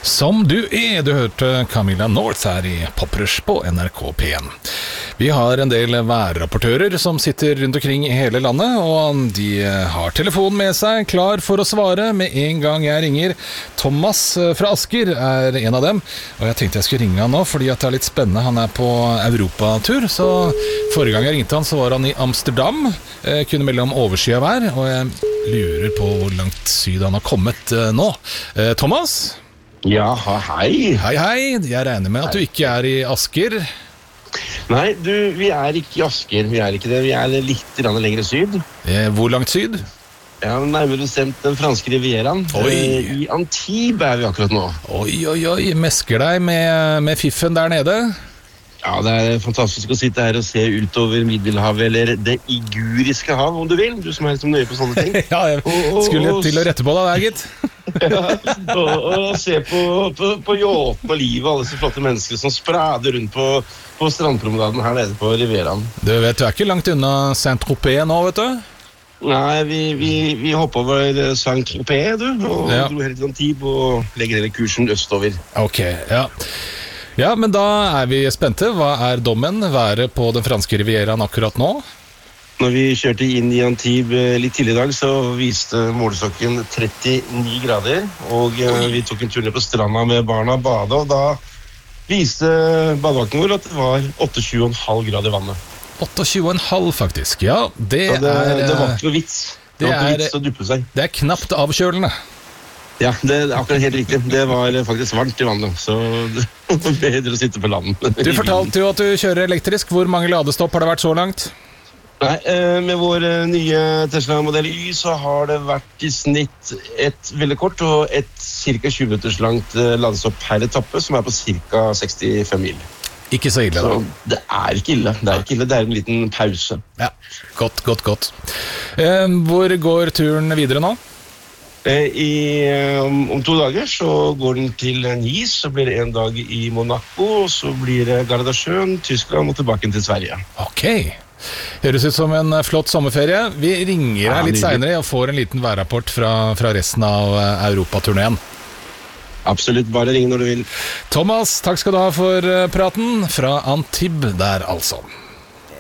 Som du hørte Camilla North her i Poprush på NRK P1. Vi har en del værrapportører som sitter rundt omkring i hele landet, og de har telefonen med seg, klar for å svare med en gang jeg ringer. Thomas fra Asker er en av dem, og jeg tenkte jeg skulle ringe han nå, fordi at det er litt spennende. Han er på europatur, så forrige gang jeg ringte han, så var han i Amsterdam, kunne melde om overskyet vær, og jeg lurer på hvor langt syd han har kommet nå. Thomas? Ja, hei. Hei. Jeg regner med at du ikke er i Asker. Nei, vi er ikke i Asker. Vi er ikke det. Vi er litt lengre syd. Hvor langt syd? Ja, nærmere bestemt den franske rivieraen. I Antibes er vi akkurat nå. Oi. Mesker deg med fiffen der nede? Ja, det er fantastisk å sitte her og se utover Middelhavet, eller det Iguriske hav, om du vil. Du som er litt nøye på sånne ting. Ja, jeg skulle til å rette på deg der, gitt. og se på yachten og livet, alle disse flotte mennesker som sprader rundt på strandpromenaden her nede på Rivieraen. Du vet, du er ikke langt unna Saint-Tropez nå, vet du? Nei, vi hoppet over Saint-Tropez, du, og dro helt til Antibes og legger hele kursen østover. Ok, ja. Ja, men da er vi spente. Hva er dommen? Været på den franske rivieraen akkurat nå? Når vi kjørte inn i Antibes litt tidlig i dag, så viste målestokken 39 grader. Og vi tok en tur ned på stranda med barna og bade, og da viste badevakten vår at det var 28,5 grader i vannet. 28,5 faktisk, ja. Det var ikke noe vits. Det var ikke vits å duppe seg. Det er knapt avkjølende. Ja, det er akkurat helt riktig. Det var faktisk varmt i vannet, så det var bedre å sitte på land. Du fortalte jo at du kjører elektrisk. Hvor mange ladestopp har det vært så langt? Nei, med vår nye Tesla Model Y så har det vært i snitt et veldig kort og et ca. 20 minutters langt ladestopp per etappe, som er på ca. 65 mil. Ikke så ille, da. Så det er ikke ille. Det er en liten pause. Ja, godt. Hvor går turen videre nå? Om 2 dager så går den til Nice, så blir det en dag i Monaco, og så blir det Gardasjøen, Tyskland og tilbake til Sverige. Ok, høres ut som en flott sommerferie. Vi ringer deg litt senere og får en liten værrapport fra resten av europaturneen. Absolutt, bare ring når du vil. Thomas, takk skal du ha for praten fra Antibes der altså.